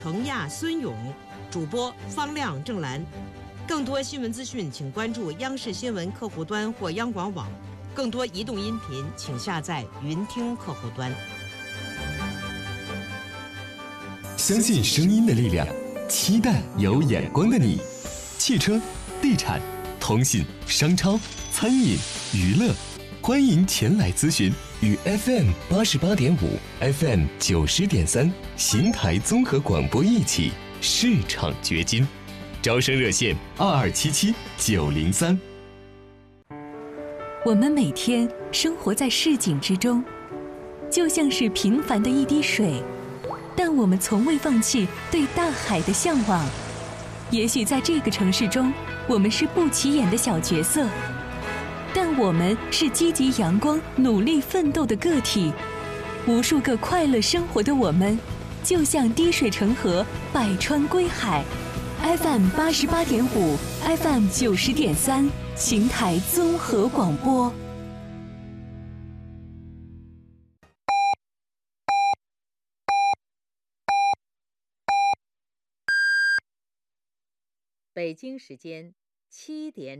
程亚、孙勇，主播方亮、郑兰。更多新闻资讯，请关注央视新闻客户端或央广网。更多移动音频，请下载云听客户端。 相信声音的力量，期待有眼光的你。汽车、地产、通信、商超、餐饮、娱乐，欢迎前来咨询。与 FM 88.5、FM 90.3邢台综合广播一起市场掘金。招生热线2277-903。 我们每天生活在市井之中，就像是平凡的一滴水，但我们从未放弃对大海的向往。也许在这个城市中，我们是不起眼的小角色，但我们是积极阳光、努力奋斗的个体。无数个快乐生活的我们，就像滴水成河，百川归海。FM 88.5、FM 90.3，邢台综合广播。 北京时间7点。